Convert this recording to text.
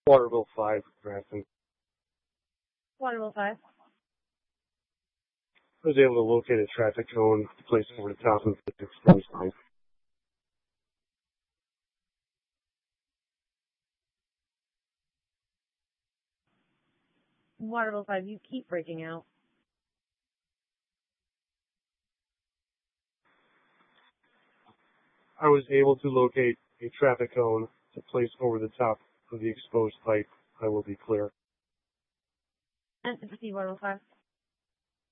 Waterville 5, Grafton. Waterville 5. I was able to locate a traffic cone placed over the top of the exposed pipe. Waterville 5, you keep breaking out. I was able to locate a traffic cone to place over the top of the exposed pipe. I will be clear. And 50 Waterville 5.